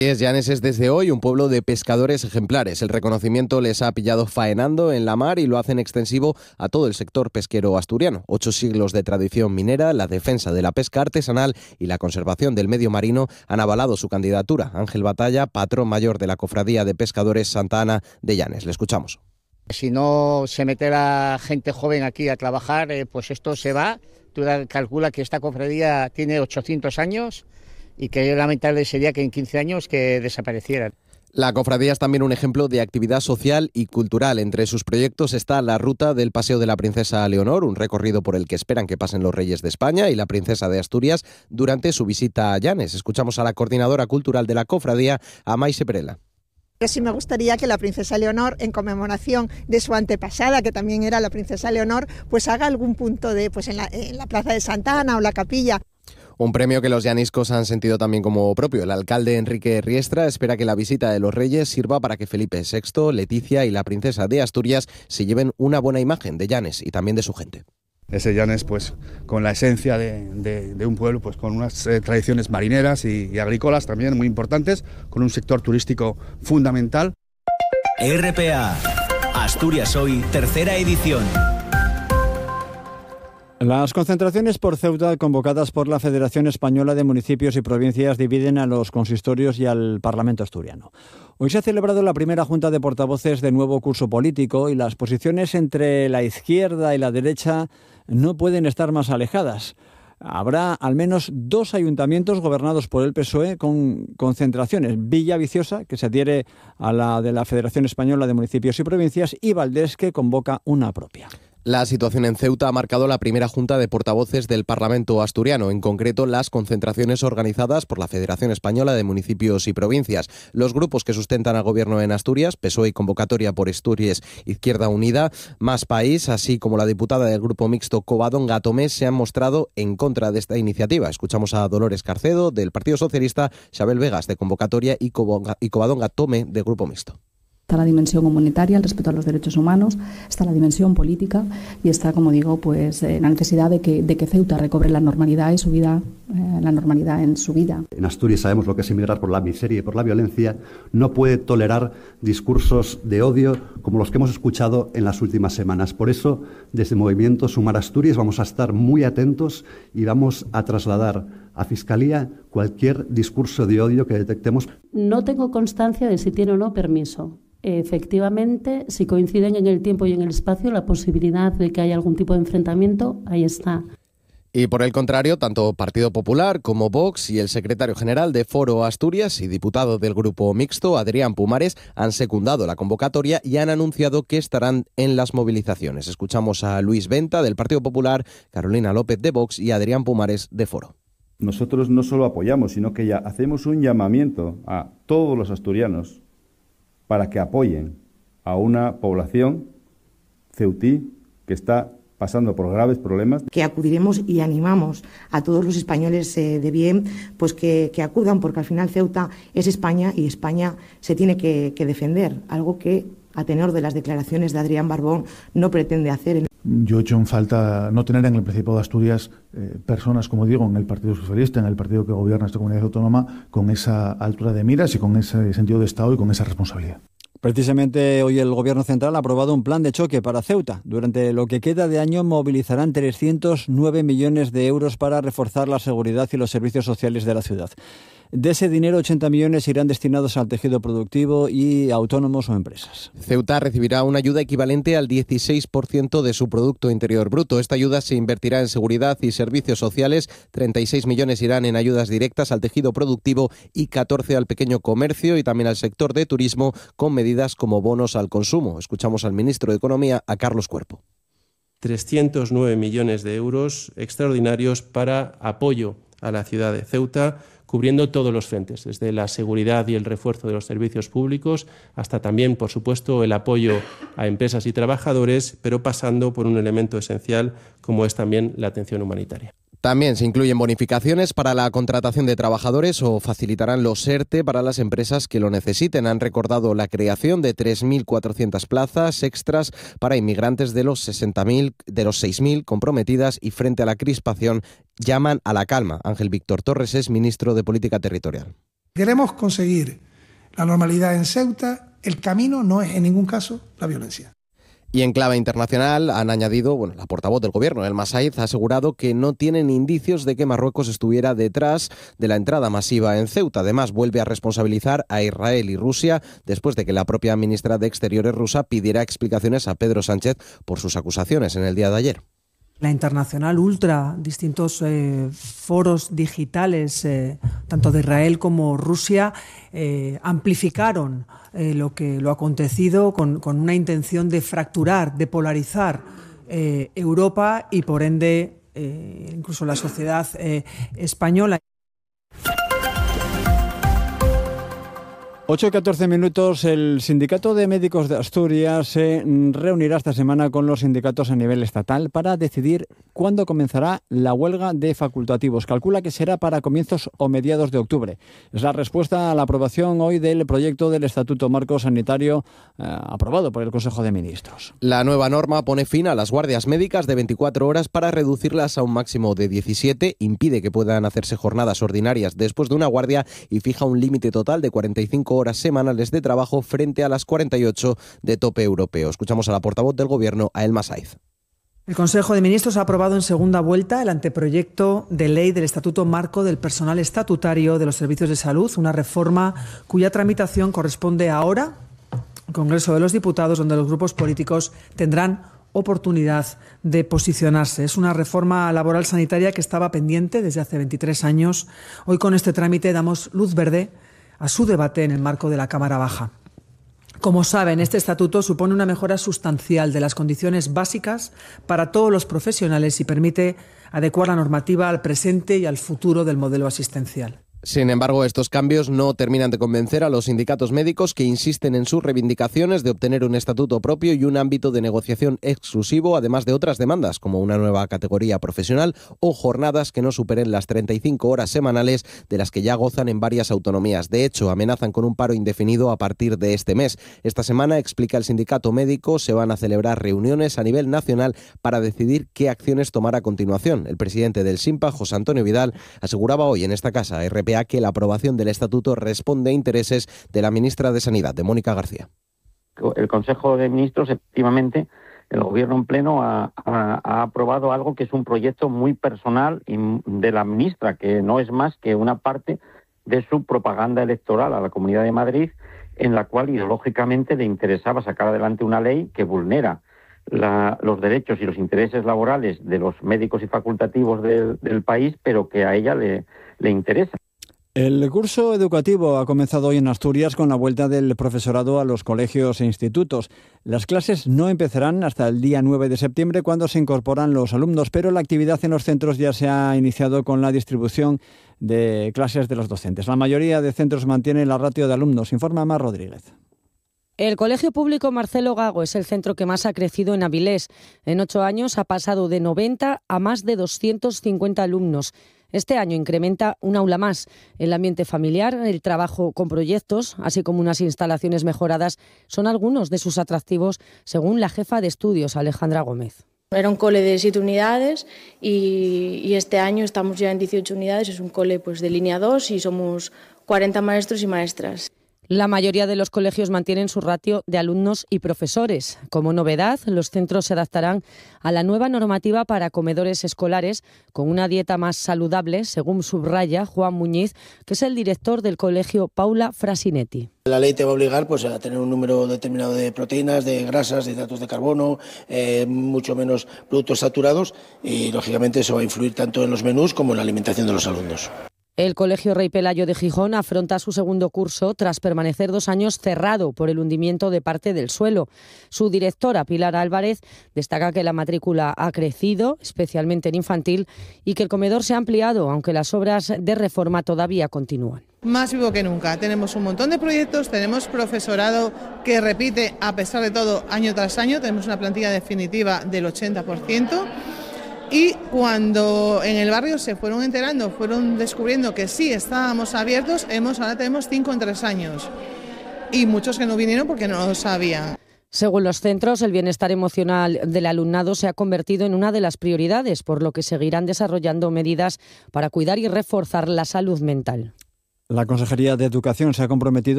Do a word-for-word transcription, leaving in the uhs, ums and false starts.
Llanes es desde hoy un pueblo de pescadores ejemplares. El reconocimiento les ha pillado faenando en la mar y lo hacen extensivo a todo el sector pesquero asturiano. Ocho siglos de tradición minera, la defensa de la pesca artesanal y la conservación del medio marino han avalado su candidatura. Ángel Batalla, patrón mayor de la Cofradía de Pescadores Santa Ana de Llanes. Le escuchamos. Si no se mete la gente joven aquí a trabajar, eh, pues esto se va. Tú calcula que esta cofradía tiene ochocientos años y que lamentable sería que en quince años que desaparecieran. La cofradía es también un ejemplo de actividad social y cultural. Entre sus proyectos está la ruta del Paseo de la Princesa Leonor, un recorrido por el que esperan que pasen los reyes de España y la princesa de Asturias durante su visita a Llanes. Escuchamos a la coordinadora cultural de la cofradía, a Maise Perela. Sí me gustaría que la princesa Leonor, en conmemoración de su antepasada, que también era la princesa Leonor, pues haga algún punto de, pues en la, en la plaza de Santa Ana o la capilla. Un premio que los llaniscos han sentido también como propio. El alcalde Enrique Riestra espera que la visita de los reyes sirva para que Felipe sexto, Leticia y la princesa de Asturias se lleven una buena imagen de Llanes y también de su gente. Ese Llanes, pues, con la esencia de, de, de un pueblo, pues, con unas eh, tradiciones marineras y, y agrícolas también muy importantes, con un sector turístico fundamental. R P A, Asturias Hoy, tercera edición. Las concentraciones por Ceuta convocadas por la Federación Española de Municipios y Provincias dividen a los consistorios y al Parlamento asturiano. Hoy se ha celebrado la primera junta de portavoces de nuevo curso político y las posiciones entre la izquierda y la derecha no pueden estar más alejadas. Habrá al menos dos ayuntamientos gobernados por el P S O E con concentraciones. Villaviciosa, que se adhiere a la de la Federación Española de Municipios y Provincias, y Valdés, que convoca una propia. La situación en Ceuta ha marcado la primera junta de portavoces del Parlamento asturiano, en concreto las concentraciones organizadas por la Federación Española de Municipios y Provincias. Los grupos que sustentan al gobierno en Asturias, P S O E y Convocatoria por Asturias Izquierda Unida, Más País, así como la diputada del grupo mixto Covadonga Tomé, se han mostrado en contra de esta iniciativa. Escuchamos a Dolores Carcedo del Partido Socialista, Xabel Vegas de Convocatoria y Covadonga Tomé del grupo mixto. Está la dimensión humanitaria, el respeto a los derechos humanos, está la dimensión política y está, como digo, pues eh, la necesidad de que, de que Ceuta recobre la normalidad y su vida, eh, la normalidad en su vida. En Asturias sabemos lo que es emigrar por la miseria y por la violencia. No puede tolerar discursos de odio como los que hemos escuchado en las últimas semanas. Por eso, desde Movimiento Sumar Asturias vamos a estar muy atentos y vamos a trasladar a Fiscalía cualquier discurso de odio que detectemos. No tengo constancia de si tiene o no permiso. Efectivamente, si coinciden en el tiempo y en el espacio, la posibilidad de que haya algún tipo de enfrentamiento, ahí está. Y por el contrario, tanto Partido Popular como Vox y el secretario general de Foro Asturias y diputado del grupo mixto, Adrián Pumares, han secundado la convocatoria y han anunciado que estarán en las movilizaciones. Escuchamos a Luis Venta del Partido Popular, Carolina López de Vox y Adrián Pumares de Foro. Nosotros no solo apoyamos, sino que ya hacemos un llamamiento a todos los asturianos para que apoyen a una población ceutí que está pasando por graves problemas. Que acudiremos y animamos a todos los españoles eh, de bien, pues que, que acudan, porque al final Ceuta es España y España se tiene que, que defender, algo que, a tenor de las declaraciones de Adrián Barbón, no pretende hacer. Yo he hecho en falta no tener en el Principado de Asturias eh, personas, como digo, en el Partido Socialista, en el partido que gobierna esta comunidad autónoma, con esa altura de miras y con ese sentido de Estado y con esa responsabilidad. Precisamente hoy el Gobierno Central ha aprobado un plan de choque para Ceuta. Durante lo que queda de año movilizarán trescientos nueve millones de euros para reforzar la seguridad y los servicios sociales de la ciudad. De ese dinero, ochenta millones irán destinados al tejido productivo y a autónomos o empresas. Ceuta recibirá una ayuda equivalente al dieciséis por ciento de su Producto Interior Bruto. Esta ayuda se invertirá en seguridad y servicios sociales. treinta y seis millones irán en ayudas directas al tejido productivo y catorce al pequeño comercio y también al sector de turismo, con medidas como bonos al consumo. Escuchamos al ministro de Economía, a Carlos Cuerpo. trescientos nueve millones de euros extraordinarios para apoyo a la ciudad de Ceuta, cubriendo todos los frentes, desde la seguridad y el refuerzo de los servicios públicos hasta también, por supuesto, el apoyo a empresas y trabajadores, pero pasando por un elemento esencial como es también la atención humanitaria. También se incluyen bonificaciones para la contratación de trabajadores o facilitarán los ERTE para las empresas que lo necesiten. Han recordado la creación de tres mil cuatrocientas plazas extras para inmigrantes de los sesenta mil, de los seis mil comprometidas, y frente a la crispación llaman a la calma. Ángel Víctor Torres es ministro de Política Territorial. Queremos conseguir la normalidad en Ceuta. El camino no es en ningún caso la violencia. Y en clave internacional han añadido, bueno, la portavoz del gobierno, Elma Said, ha asegurado que no tienen indicios de que Marruecos estuviera detrás de la entrada masiva en Ceuta. Además, vuelve a responsabilizar a Israel y Rusia después de que la propia ministra de Exteriores rusa pidiera explicaciones a Pedro Sánchez por sus acusaciones en el día de ayer. La Internacional Ultra, distintos eh, foros digitales, eh, tanto de Israel como Rusia, eh, amplificaron eh, lo que lo acontecido con, con una intención de fracturar, de polarizar eh, Europa y, por ende, eh, incluso la sociedad eh, española. ocho y catorce minutos. El Sindicato de Médicos de Asturias se reunirá esta semana con los sindicatos a nivel estatal para decidir cuándo comenzará la huelga de facultativos. Calcula que será para comienzos o mediados de octubre. Es la respuesta a la aprobación hoy del proyecto del Estatuto Marco Sanitario eh, aprobado por el Consejo de Ministros. La nueva norma pone fin a las guardias médicas de veinticuatro horas para reducirlas a un máximo de diecisiete, impide que puedan hacerse jornadas ordinarias después de una guardia y fija un límite total de cuarenta y cinco horas semanales de trabajo frente a las cuarenta y ocho de tope europeo. Escuchamos a la portavoz del Gobierno, a Elma Said. El Consejo de Ministros ha aprobado en segunda vuelta el anteproyecto de ley del Estatuto Marco del Personal Estatutario de los Servicios de Salud, una reforma cuya tramitación corresponde ahora al Congreso de los Diputados, donde los grupos políticos tendrán oportunidad de posicionarse. Es una reforma laboral sanitaria que estaba pendiente desde hace veintitrés años. Hoy, con este trámite, damos luz verde a su debate en el marco de la Cámara Baja. Como saben, este estatuto supone una mejora sustancial de las condiciones básicas para todos los profesionales y permite adecuar la normativa al presente y al futuro del modelo asistencial. Sin embargo, estos cambios no terminan de convencer a los sindicatos médicos, que insisten en sus reivindicaciones de obtener un estatuto propio y un ámbito de negociación exclusivo, además de otras demandas como una nueva categoría profesional o jornadas que no superen las treinta y cinco horas semanales de las que ya gozan en varias autonomías. De hecho, amenazan con un paro indefinido a partir de este mes. Esta semana, explica el sindicato médico, se van a celebrar reuniones a nivel nacional para decidir qué acciones tomar a continuación. El presidente del SINPA, José Antonio Vidal, aseguraba hoy en esta casa R P A que la aprobación del estatuto responde a intereses de la ministra de Sanidad, de Mónica García. El Consejo de Ministros, efectivamente, el Gobierno en pleno ha, ha, ha aprobado algo que es un proyecto muy personal de la ministra, que no es más que una parte de su propaganda electoral a la Comunidad de Madrid, en la cual ideológicamente le interesaba sacar adelante una ley que vulnera La, los derechos y los intereses laborales de los médicos y facultativos del, del país, pero que a ella le, le interesa. El curso educativo ha comenzado hoy en Asturias con la vuelta del profesorado a los colegios e institutos. Las clases no empezarán hasta el día nueve de septiembre, cuando se incorporan los alumnos, pero la actividad en los centros ya se ha iniciado con la distribución de clases de los docentes. La mayoría de centros mantiene la ratio de alumnos, informa Mar Rodríguez. El Colegio Público Marcelo Gago es el centro que más ha crecido en Avilés. En ocho años ha pasado de noventa a más de doscientos cincuenta alumnos. Este año incrementa un aula más. El ambiente familiar, el trabajo con proyectos, así como unas instalaciones mejoradas, son algunos de sus atractivos, según la jefa de estudios, Alejandra Gómez. Era un cole de siete unidades y, y este año estamos ya en dieciocho unidades. Es un cole pues, de línea dos y somos cuarenta maestros y maestras. La mayoría de los colegios mantienen su ratio de alumnos y profesores. Como novedad, los centros se adaptarán a la nueva normativa para comedores escolares con una dieta más saludable, según subraya Juan Muñiz, que es el director del colegio Paula Frasinetti. La ley te va a obligar pues, a tener un número determinado de proteínas, de grasas, de hidratos de carbono, eh, mucho menos productos saturados y, lógicamente, eso va a influir tanto en los menús como en la alimentación de los alumnos. El Colegio Rey Pelayo de Gijón afronta su segundo curso tras permanecer dos años cerrado por el hundimiento de parte del suelo. Su directora, Pilar Álvarez, destaca que la matrícula ha crecido, especialmente en infantil, y que el comedor se ha ampliado, aunque las obras de reforma todavía continúan. Más vivo que nunca. Tenemos un montón de proyectos, tenemos profesorado que repite, a pesar de todo, año tras año. Tenemos una plantilla definitiva del ochenta por ciento. Y cuando en el barrio se fueron enterando, fueron descubriendo que sí estábamos abiertos, hemos, ahora tenemos cinco en tres años. Y muchos que no vinieron porque no lo sabían. Según los centros, el bienestar emocional del alumnado se ha convertido en una de las prioridades, por lo que seguirán desarrollando medidas para cuidar y reforzar la salud mental. La Consejería de Educación se ha comprometido